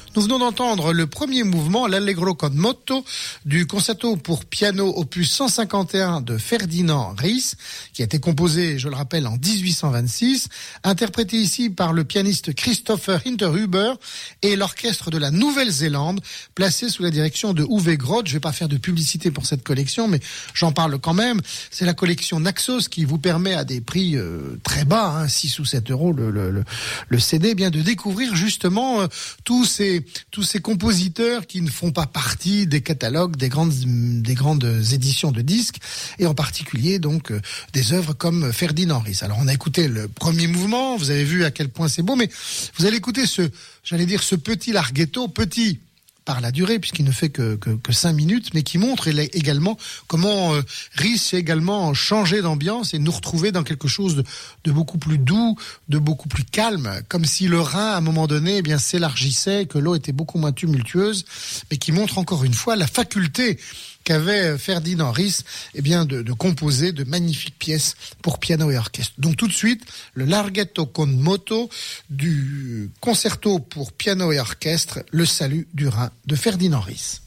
Nous venons d'entendre le premier mouvement, l'Allegro con moto, du concerto pour piano opus 151 de Ferdinand Ries, qui a été composé, je le rappelle, en 1826, interprété ici par le pianiste Christopher Hinterhuber et l'orchestre de la Nouvelle-Zélande, placé sous la direction de Uwe Groth. Je vais pas faire de publicité pour cette collection, mais j'en parle quand même. C'est la collection Naxos qui vous permet à des prix très bas, 6 ou 7 euros le CD, bien de découvrir justement tous ces compositeurs qui ne font pas partie des catalogues des grandes éditions de disques, et en particulier donc des œuvres comme Ferdinand Ries. Alors on a écouté le premier mouvement, vous avez vu à quel point c'est beau, mais vous allez écouter ce petit larghetto, petit par la durée, puisqu'il ne fait que 5 minutes, mais qui montre également comment Ries a également changé d'ambiance et nous retrouver dans quelque chose de beaucoup plus doux, de beaucoup plus calme, comme si le Rhin, à un moment donné, s'élargissait, que l'eau était beaucoup moins tumultueuse, mais qui montre encore une fois la faculté qu'avait Ferdinand Ries, de composer de magnifiques pièces pour piano et orchestre. Donc tout de suite, le Larghetto con moto du concerto pour piano et orchestre, Le Salut du Rhin de Ferdinand Ries.